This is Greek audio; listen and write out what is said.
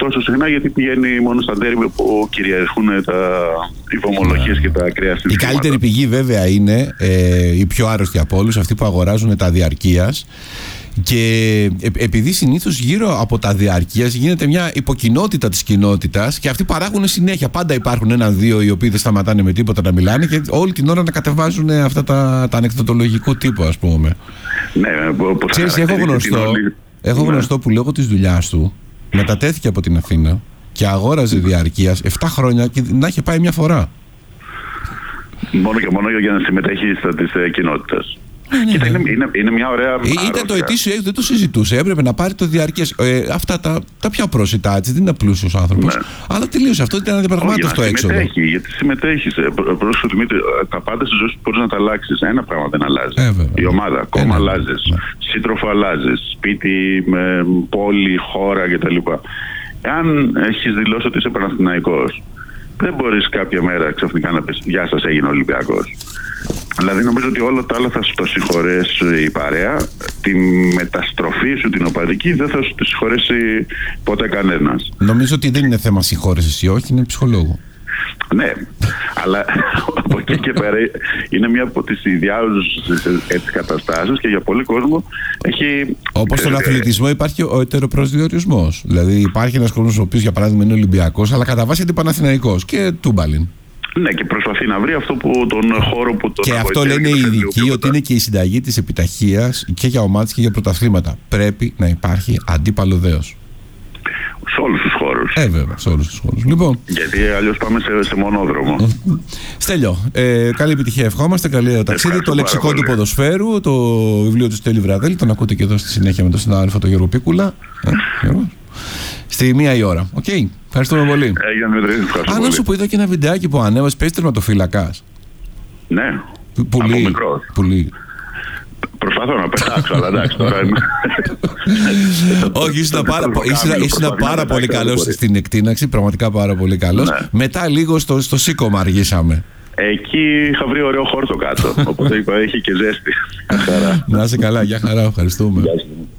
τόσο συχνά, γιατί πηγαίνει μόνο στα ντέρμπι που κυριαρχούν οι βομολογίες και τα ακραία συνθήματα. Η καλύτερη πηγή βέβαια είναι οι πιο άρρωστοι από όλους, αυτοί που αγοράζουν τα διαρκείας. Και επειδή συνήθως γύρω από τα διαρκείας γίνεται μια υποκοινότητα της κοινότητας και αυτοί παράγουν συνέχεια. Πάντα υπάρχουν έναν-δύο οι οποίοι δεν σταματάνε με τίποτα να μιλάνε και όλη την ώρα να κατεβάζουν αυτά τα ανεκδοτολογικού τύπου, ας πούμε. Ναι, ξέρεις, έχω γνωστό που λόγω της δουλειάς του μετατέθηκε από την Αθήνα και αγόραζε διαρκείας 7 χρόνια και να είχε πάει μια φορά. Μόνο και μόνο για να συμμετέχει στις κοινότητες. Κοίτα, είναι μια ωραία. Ήταν το ετήσιο, δεν το συζητούσε. Έπρεπε να πάρει το διαρκές. Αυτά τα πιο πρόσιτα, έτσι. Δεν είναι πλούσιος άνθρωπος. Ναι. Αλλά τελείωσε αυτό. Ήταν αδιαπραγμάτευτο έξοδο. Γιατί συμμετέχει. Τα πάντα στη ζωή σου μπορεί να τα αλλάξει. Ένα πράγμα δεν αλλάζει. Η ομάδα. Κόμμα αλλάζει. Σύντροφο αλλάζει. Σπίτι, πόλη, χώρα κτλ. Εάν έχει δηλώσει ότι είσαι Παναθηναϊκός, δεν μπορεί κάποια μέρα ξαφνικά να πει γεια σας, έγινε Ολυμπιακός. Δηλαδή νομίζω ότι όλα τα άλλα θα σου το συγχωρέσει η παρέα. Τη μεταστροφή σου την οπαδική δεν θα σου τη συγχωρέσει ποτέ κανένας. Νομίζω ότι δεν είναι θέμα συγχώρεσης ή όχι, είναι ψυχολόγου. Ναι, αλλά από εκεί και πέρα είναι μία από τις ιδιάζουσες καταστάσεις και για πολλοί κόσμο έχει... Όπως στον αθλητισμό υπάρχει ο ετεροπροσδιορισμός. Δηλαδή υπάρχει ένας κόσμος ο οποίος για παράδειγμα είναι Ολυμπιακός, αλλά κατά βάση είναι Παναθηναϊκός και τούμπαλιν. Ναι, και προσπαθεί να βρει τον χώρο που τον. Και αυτό λένε οι ειδικοί ότι είναι και η συνταγή της επιταχείας και για ομάδες και για πρωταθλήματα. Πρέπει να υπάρχει αντίπαλο δέος. Σε όλους τους χώρους. Βέβαια, σε όλους τους χώρους. Λοιπόν. Γιατί αλλιώς πάμε σε μονόδρομο. Στέλιο, καλή επιτυχία ευχόμαστε, καλή ταξίδι. Το λεξικό του ποδοσφαίρου, το βιβλίο του Στέλιου Βραδέλη, τον ακούτε και εδώ στη συνέχεια με τον συνάδελφο τον Γιώργο Πίκουλα. Στη 1 η ώρα. Οκ. Ευχαριστούμε πολύ. Αν σου πω, είδα και ένα βιντεάκι που ανέβασε, παίζει τερματοφύλακας. Ναι. Πολύ. Προσπαθώ να πετάξω, αλλά εντάξει τώρα είμαι. Όχι, ήσουν πάρα πολύ καλός στην εκτείναξη, πραγματικά πάρα πολύ καλός. Μετά λίγο στο σήκωμα αργήσαμε. Εκεί είχα βρει ωραίο χόρτο κάτω, οπότε είπα έχει και ζέστη. Να είσαι καλά, για χαρά, ευχαριστούμε.